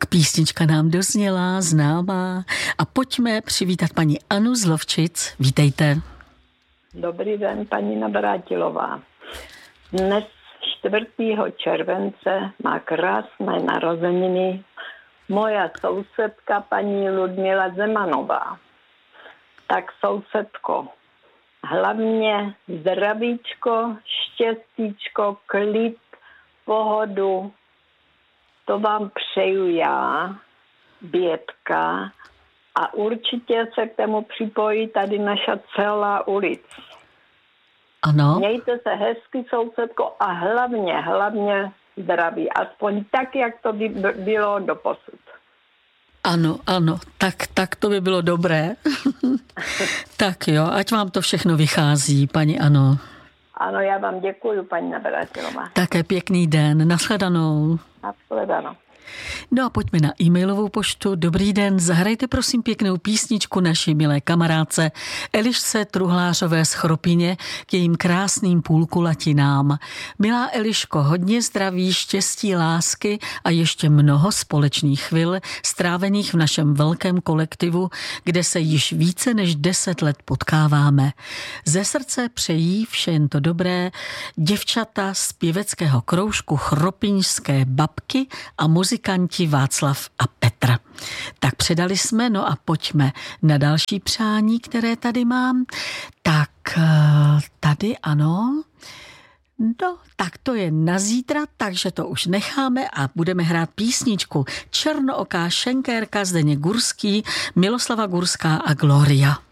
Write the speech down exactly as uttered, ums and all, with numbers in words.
písnička nám dozněla, známá. A pojďme přivítat paní Anu z Lovčic. Vítejte. Dobrý den, paní Navrátilová. Dnes čtvrtého července má krásné narozeniny moja sousedka paní Ludmila Zemanová. Tak sousedko, hlavně zdravíčko, štěstíčko, klid, pohodu, to vám přeju já, Bětka, a určitě se k tomu připojí tady naša celá ulic. Ano. Mějte se hezky, sousedko, a hlavně, hlavně zdraví. Aspoň tak, jak to by bylo doposud. Ano, ano, tak, tak to by bylo dobré. Tak jo, ať vám to všechno vychází, paní Ano. Ano, já vám děkuju, paní Navrátilová. Také pěkný den, nashledanou. Nashledanou. No a pojďme na e-mailovou poštu. Dobrý den, zahrajte prosím pěknou písničku naší milé kamarádce Elišce Truhlářové z Chropíně k jejím krásným půlkulatinám. Milá Eliško, hodně zdraví, štěstí, lásky a ještě mnoho společných chvil strávených v našem velkém kolektivu, kde se již více než deset let potkáváme. Ze srdce přejí vše jen to dobré děvčata z pěveckého kroužku Chropíňské babky a muzikanti Václav a Petra. Tak předali jsme, no a pojďme na další přání, které tady mám. Tak tady ano. No, tak to je na zítra, takže to už necháme a budeme hrát písničku Černooká šenkérka, Zdeněk Gurský, Miloslava Gurská a Gloria.